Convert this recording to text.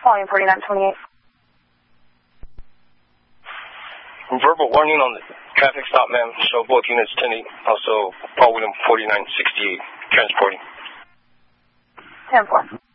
volume 4928. Verbal warning on the traffic stop, ma'am. So both units 10-8. Also, Paul William 4968, transporting. 10-4.